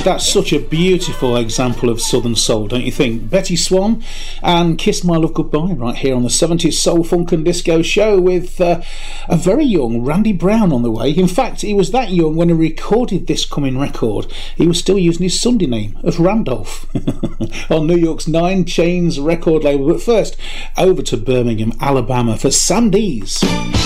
That's such a beautiful example of Southern soul, don't you think? Betty Swan and Kiss My Love Goodbye right here on the 70s Soul, Funk and Disco show with a very young Randy Brown on the way. In fact, he was that young when he recorded this coming record. He was still using his Sunday name of Randolph on New York's Nine Chains record label. But first, over to Birmingham, Alabama for Sandy's.